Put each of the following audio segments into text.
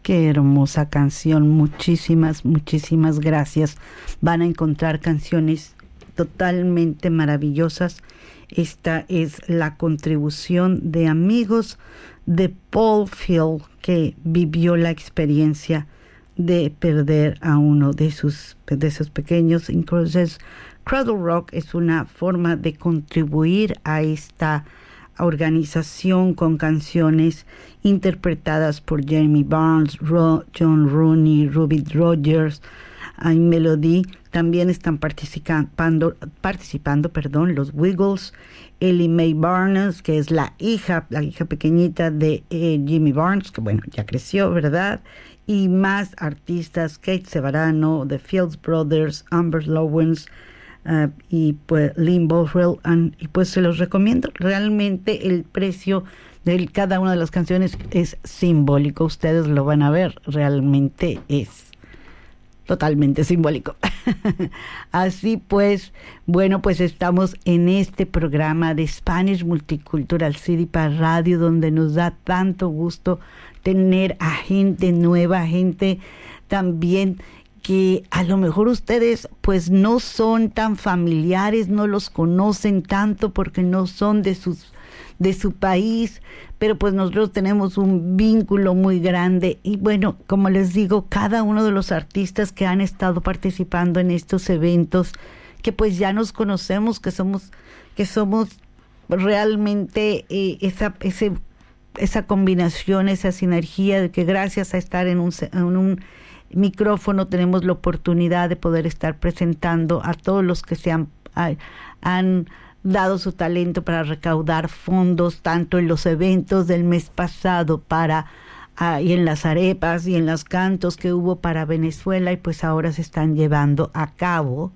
Qué hermosa canción, muchísimas, muchísimas gracias. Van a encontrar canciones totalmente maravillosas. Esta es la contribución de amigos de Paul Field, que vivió la experiencia de perder a uno de sus pequeños. Entonces, Cradle Rock es una forma de contribuir a esta organización con canciones interpretadas por Jeremy Barnes, John Rooney, Ruby Rogers y Melody. También están participando, los Wiggles, Ellie Mae Barnes, que es la hija pequeñita de Jimmy Barnes, que bueno, ya creció, ¿verdad? Y más artistas, Kate Severano, The Fields Brothers, Amber Lowens, y pues Lynn Boswell, y pues se los recomiendo. Realmente el precio de cada una de las canciones es simbólico, ustedes lo van a ver, realmente es totalmente simbólico. Así pues, bueno, pues estamos en este programa de Spanish Multicultural City para Radio, donde nos da tanto gusto tener a gente nueva, gente también que a lo mejor ustedes pues no son tan familiares, no los conocen tanto porque no son de su país, pero pues nosotros tenemos un vínculo muy grande. Y bueno, como les digo, cada uno de los artistas que han estado participando en estos eventos, que pues ya nos conocemos, que somos realmente esa combinación, esa sinergia, de que gracias a estar en un micrófono tenemos la oportunidad de poder estar presentando a todos los que han dado su talento para recaudar fondos, tanto en los eventos del mes pasado y en las arepas y en los cantos que hubo para Venezuela, y pues ahora se están llevando a cabo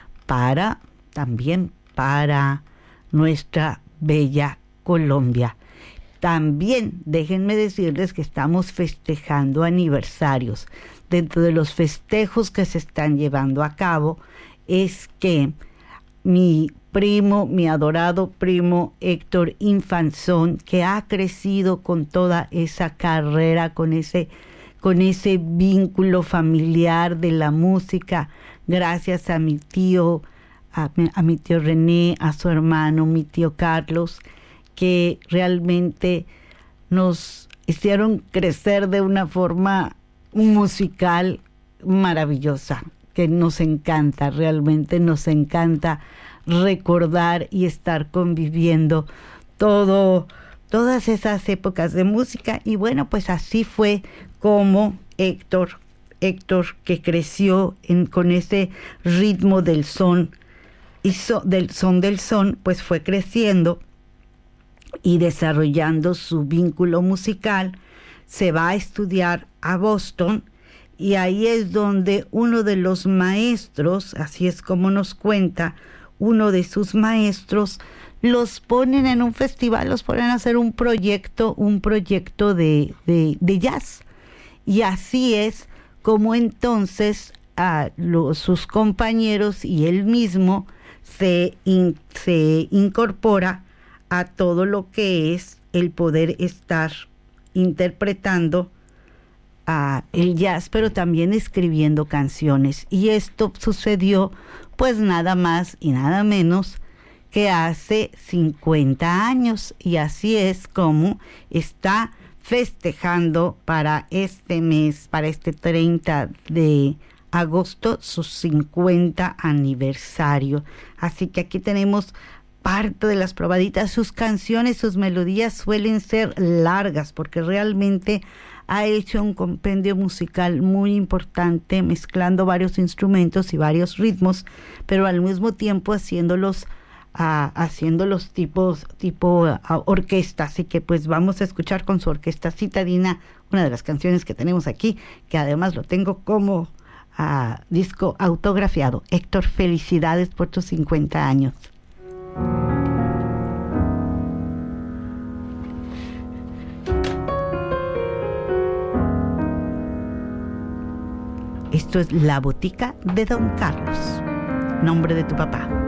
también para nuestra bella Colombia. También déjenme decirles que estamos festejando aniversarios. Dentro de los festejos que se están llevando a cabo es que mi adorado primo Héctor Infanzón, que ha crecido con toda esa carrera, con ese vínculo familiar de la música, gracias a mi tío René, a su hermano, mi tío Carlos, que realmente nos hicieron crecer de una forma musical maravillosa, que nos encanta, realmente nos encanta recordar y estar conviviendo todas esas épocas de música. Y bueno, pues así fue como Héctor que creció con ese ritmo del son del son, pues fue creciendo y desarrollando su vínculo musical. Se va a estudiar a Boston, y ahí es donde uno de los maestros, así es como nos cuenta, uno de sus maestros, los ponen en un festival, los ponen a hacer un proyecto de jazz. Y así es como entonces sus compañeros y él mismo se incorpora a todo lo que es el poder estar interpretando el jazz, pero también escribiendo canciones. Y esto sucedió pues nada más y nada menos que hace 50 años, y así es como está festejando para este mes, para este 30 de agosto, su 50 aniversario. Así que aquí tenemos parte de las probaditas. Sus canciones, sus melodías suelen ser largas porque realmente ha hecho un compendio musical muy importante, mezclando varios instrumentos y varios ritmos, pero al mismo tiempo haciéndolos tipo orquesta. Así que pues vamos a escuchar con su orquesta citadina una de las canciones que tenemos aquí, que además lo tengo como disco autografiado. Héctor, felicidades por tus 50 años. Esto es La Botica de Don Carlos, nombre de tu papá.